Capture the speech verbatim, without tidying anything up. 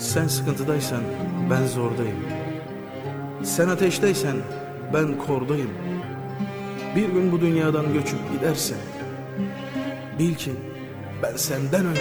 Sen sıkıntıdaysan ben zordayım. Sen ateşteysen ben kordayım. Bir gün bu dünyadan göçüp gidersen bil ki ben senden önce